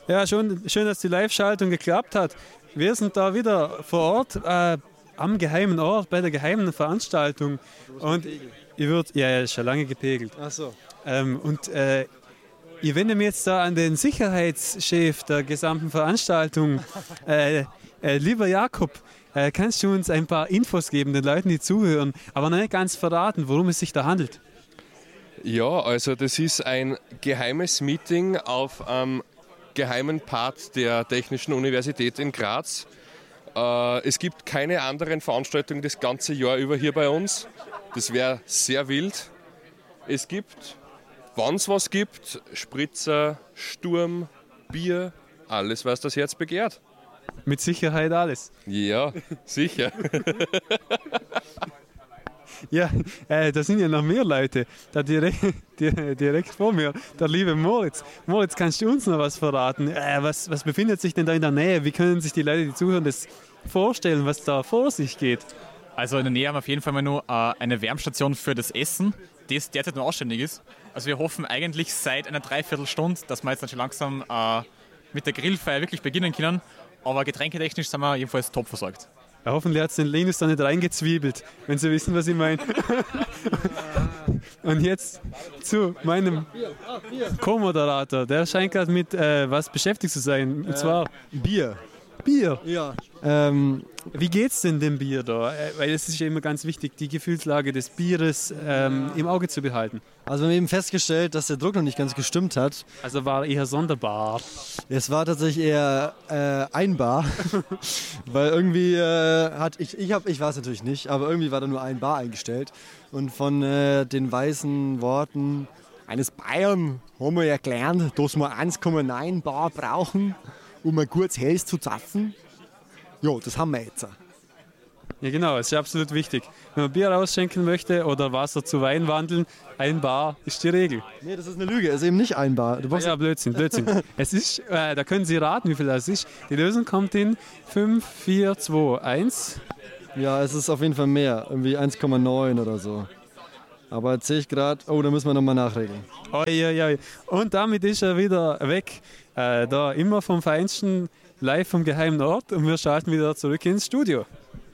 Ja, schön, dass die Live-Schaltung geklappt hat. Wir sind da wieder vor Ort, am geheimen Ort, bei der geheimen Veranstaltung. Und ihr wird, ja, ist schon lange gepegelt. Ach so. Ich wende mich jetzt da an den Sicherheitschef der gesamten Veranstaltung. Lieber Jakob, kannst du uns ein paar Infos geben, den Leuten, die zuhören, aber noch nicht ganz verraten, worum es sich da handelt? Ja, also das ist ein geheimes Meeting auf einem geheimen Part der Technischen Universität in Graz. Es gibt keine anderen Veranstaltungen das ganze Jahr über hier bei uns. Das wäre sehr wild. Es gibt, wenn es was gibt, Spritzer, Sturm, Bier, alles, was das Herz begehrt. Mit Sicherheit alles. Ja, sicher. Ja, da sind ja noch mehr Leute. Da direkt vor mir, der liebe Moritz. Moritz, kannst du uns noch was verraten? Was befindet sich denn da in der Nähe? Wie können sich die Leute, die zuhören, das vorstellen, was da vor sich geht? Also in der Nähe haben wir auf jeden Fall mal nur eine Wärmstation für das Essen, das derzeit nur ausständig ist. Also wir hoffen eigentlich seit einer Dreiviertelstunde, dass wir jetzt dann schon langsam mit der Grillfeier wirklich beginnen können. Aber getränketechnisch sind wir jedenfalls top versorgt. Ja, hoffentlich hat es den Linus da nicht reingezwiebelt, wenn Sie wissen, was ich meine. Und jetzt zu meinem Co-Moderator. Der scheint gerade mit was beschäftigt zu sein. Und zwar Bier. Bier. Ja. Wie geht's denn dem Bier da? Weil es ist ja immer ganz wichtig, die Gefühlslage des Bieres im Auge zu behalten. Also wir haben eben festgestellt, dass der Druck noch nicht ganz gestimmt hat. Also war eher sonderbar. Es war tatsächlich eher ein Bar, weil irgendwie ich war es natürlich nicht, aber irgendwie war da nur ein Bar eingestellt. Und von den weißen Worten eines Bayern haben wir ja gelernt, dass wir 1,9 Bar brauchen, um ein gutes Helles zu zapfen. Ja, das haben wir jetzt. Ja genau, es ist absolut wichtig. Wenn man Bier ausschenken möchte oder Wasser zu Wein wandeln, ein Bar ist die Regel. Nee, das ist eine Lüge, es ist eben nicht ein Bar. Ja, Blödsinn. Es ist, da können Sie raten, wie viel das ist. Die Lösung kommt in 5, 4, 2, 1. Ja, es ist auf jeden Fall mehr, irgendwie 1,9 oder so. Aber jetzt sehe ich gerade, oh, da müssen wir nochmal nachregeln. Oi. Und damit ist er wieder weg. Da immer vom Feinsten, live vom geheimen Ort. Und wir schalten wieder zurück ins Studio.